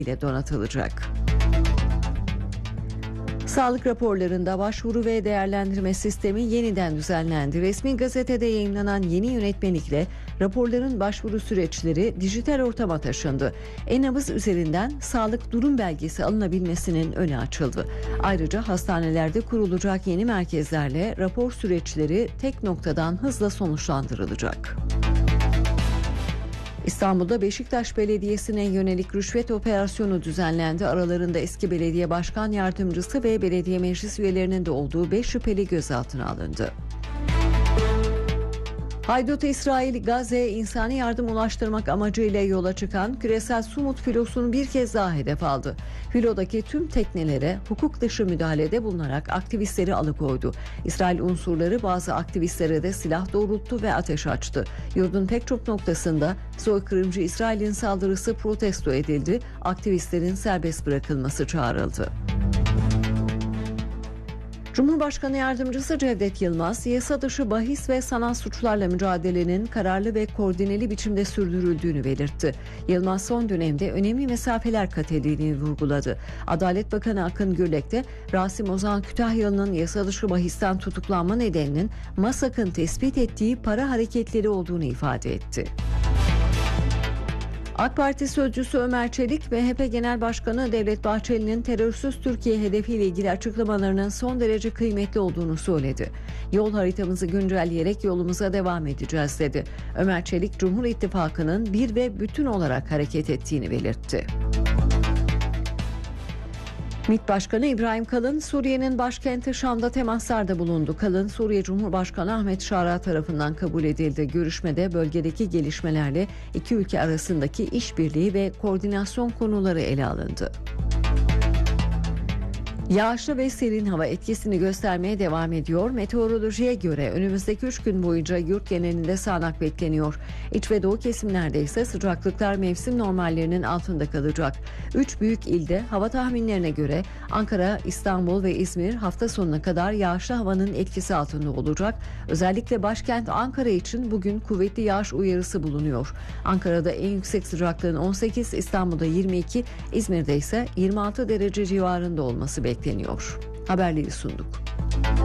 ile donatılacak. Sağlık raporlarında başvuru ve değerlendirme sistemi yeniden düzenlendi. Resmi gazetede yayınlanan yeni yönetmelikle raporların başvuru süreçleri dijital ortama taşındı. E-nabız üzerinden sağlık durum belgesi alınabilmesinin önü açıldı. Ayrıca hastanelerde kurulacak yeni merkezlerle rapor süreçleri tek noktadan hızla sonuçlandırılacak. İstanbul'da Beşiktaş Belediyesi'ne yönelik rüşvet operasyonu düzenlendi. Aralarında eski belediye başkan yardımcısı ve belediye meclis üyelerinin de olduğu 5 şüpheli gözaltına alındı. Haydut İsrail, Gazze'ye insani yardım ulaştırmak amacıyla yola çıkan küresel Sumut filosunu bir kez daha hedef aldı. Filodaki tüm teknelere hukuk dışı müdahalede bulunarak aktivistleri alıkoydu. İsrail unsurları bazı aktivistlere de silah doğrulttu ve ateş açtı. Yurdun pek çok noktasında soykırımcı İsrail'in saldırısı protesto edildi. Aktivistlerin serbest bırakılması çağrıldı. Cumhurbaşkanı Yardımcısı Cevdet Yılmaz, yasa dışı bahis ve sanal suçlarla mücadelenin kararlı ve koordineli biçimde sürdürüldüğünü belirtti. Yılmaz son dönemde önemli mesafeler kat edildiğini vurguladı. Adalet Bakanı Akın Gürlek de Rasim Ozan Kütahyalı'nın yasa dışı bahisten tutuklanma nedeninin MASAK'ın tespit ettiği para hareketleri olduğunu ifade etti. AK Parti sözcüsü Ömer Çelik, MHP Genel Başkanı Devlet Bahçeli'nin terörsüz Türkiye hedefiyle ilgili açıklamalarının son derece kıymetli olduğunu söyledi. Yol haritamızı güncelleyerek yolumuza devam edeceğiz dedi. Ömer Çelik, Cumhur İttifakı'nın bir ve bütün olarak hareket ettiğini belirtti. MİT Başkanı İbrahim Kalın, Suriye'nin başkenti Şam'da temaslarda bulundu. Kalın, Suriye Cumhurbaşkanı Ahmet Şara tarafından kabul edildi. Görüşmede bölgedeki gelişmelerle iki ülke arasındaki işbirliği ve koordinasyon konuları ele alındı. Yağışlı ve serin hava etkisini göstermeye devam ediyor. Meteorolojiye göre önümüzdeki 3 gün boyunca yurt genelinde sağanak bekleniyor. İç ve doğu kesimlerde ise sıcaklıklar mevsim normallerinin altında kalacak. 3 büyük ilde hava tahminlerine göre Ankara, İstanbul ve İzmir hafta sonuna kadar yağışlı havanın etkisi altında olacak. Özellikle başkent Ankara için bugün kuvvetli yağış uyarısı bulunuyor. Ankara'da en yüksek sıcaklığın 18, İstanbul'da 22, İzmir'de ise 26 derece civarında olması bekleniyor. Haberleri sunduk.